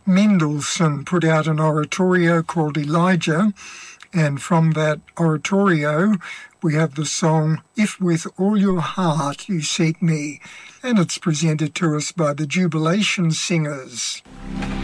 Mendelssohn put out an oratorio called Elijah, and from that oratorio we have the song If With All Your Heart You Seek Me, and it's presented to us by the Jubilation Singers.